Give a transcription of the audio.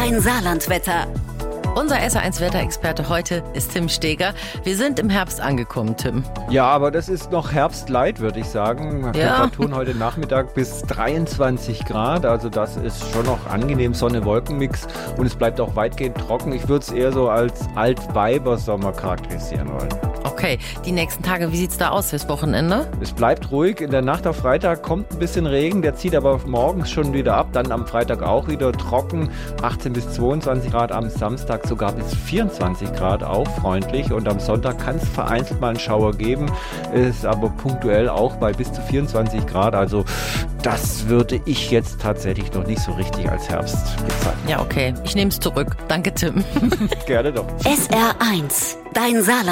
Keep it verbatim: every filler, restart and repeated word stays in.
dein Saarlandwetter. Unser S R eins Wetterexperte heute ist Tim Steger. Wir sind im Herbst angekommen, Tim. Ja, aber das ist noch Herbstlight, würde ich sagen. Ja. Temperaturen heute Nachmittag bis dreiundzwanzig Grad. Also das ist schon noch angenehm, Sonne-Wolken-Mix. Und es bleibt auch weitgehend trocken. Ich würde es eher so als Altweibersommer charakterisieren wollen. Okay, die nächsten Tage, wie sieht's da aus fürs Wochenende? Es bleibt ruhig. In der Nacht auf Freitag kommt ein bisschen Regen. Der zieht aber morgens schon wieder ab. Dann am Freitag auch wieder trocken. achtzehn bis zweiundzwanzig Grad, am Samstag sogar bis vierundzwanzig Grad, auch freundlich. Und am Sonntag kann es vereinzelt mal einen Schauer geben. Ist aber punktuell auch bei bis zu vierundzwanzig Grad. Also das würde ich jetzt tatsächlich noch nicht so richtig als Herbst bezeichnen. Ja, okay. Ich nehme es zurück. Danke, Tim. Gerne doch. S R eins, dein Saarland.